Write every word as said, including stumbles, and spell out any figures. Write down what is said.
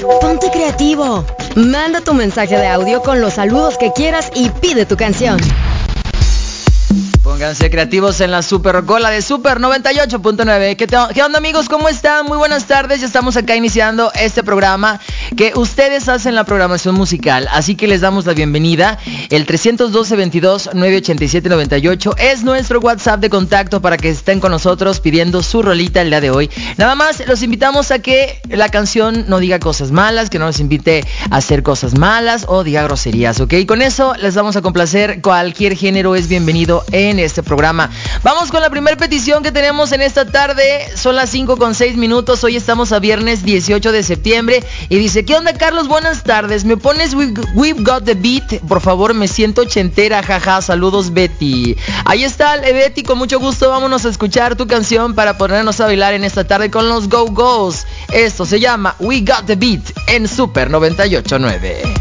Ponte creativo. Manda tu mensaje de audio con los saludos que quieras y pide tu canción. Pónganse creativos en la Super Rocola de Super noventa y ocho punto nueve. ¿Qué, ¿Qué onda, amigos? ¿Cómo están? Muy buenas tardes. Ya estamos acá iniciando este programa que ustedes hacen la programación musical. Así que les damos la bienvenida. El tres uno dos, veintidós, nueve ochenta y siete, noventa y ocho es nuestro WhatsApp de contacto para que estén con nosotros pidiendo su rolita el día de hoy. Nada más los invitamos a que la canción no diga cosas malas, que no nos invite a hacer cosas malas o diga groserías, ¿ok? Con eso les vamos a complacer. Cualquier género es bienvenido en este programa. Vamos con la primera petición que tenemos en esta tarde. Son las cinco con seis minutos. Hoy estamos a viernes dieciocho de septiembre. Y dice: ¿qué onda, Carlos? Buenas tardes. ¿Me pones We, We've Got the Beat? Por favor, me siento ochentera. Jaja, saludos, Betty. Ahí está, Betty, con mucho gusto. Vámonos a escuchar tu canción para ponernos a bailar en esta tarde con los Go Go's. Esto se llama We Got the Beat en Super noventa y ocho punto nueve.